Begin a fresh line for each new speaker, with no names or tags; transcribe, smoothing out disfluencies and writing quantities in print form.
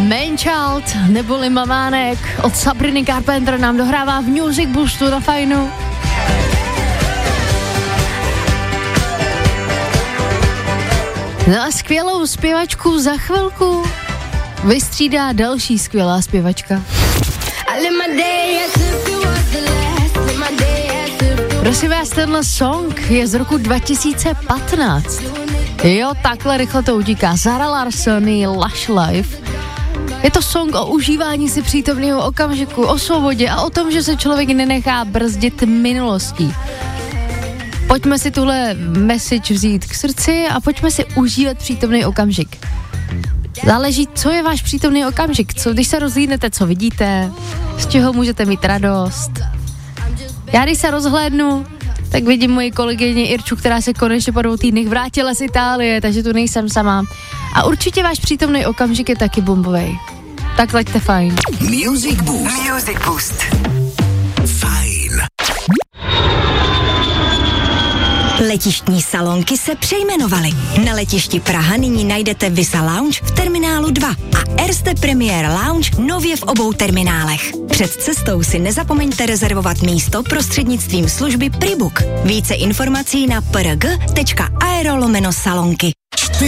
Manchild neboli Mamánek od Sabriny Carpenter nám dohrává v Music Boostu na Fajnu. No a skvělou zpěvačku za chvilku vystřídá další skvělá zpěvačka. Prosím vás, tenhle song je z roku 2015. Jo, takhle rychle to utíká. Zara Larsson, Lush Life. Je to song o užívání si přítomného okamžiku, o svobodě a o tom, že se člověk nenechá brzdit minulostí. Pojďme si tuhle message vzít k srdci a pojďme si užívat přítomný okamžik. Záleží, co je váš přítomný okamžik, co, když se rozhlídnete, co vidíte, z čeho můžete mít radost. Já když se rozhlédnu, tak vidím moji kolegyni Irču, která se konečně po 2 týdnech vrátila z Itálie, takže tu nejsem sama. A určitě váš přítomný okamžik je taky bombovej. Tak laďte fajn.
Music Boost. Music Boost. Fajn.
Letištní salonky se přejmenovaly. Na letišti Praha nyní najdete Visa Lounge v terminálu 2 a Erste Premier Lounge nově v obou terminálech. Před cestou si nezapomeňte rezervovat místo prostřednictvím služby Pribook. Více informací na prg.aero/salonky.